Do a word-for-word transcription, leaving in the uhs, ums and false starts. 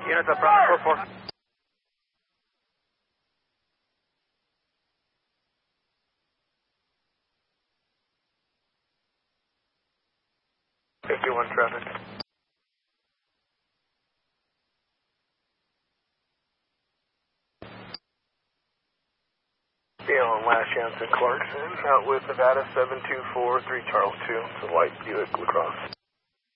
Units up front, four four. fifty-one traffic. Feeling last chance in Clarkson, out with Nevada seven two four three Charles two. It's a white Buick Lacrosse.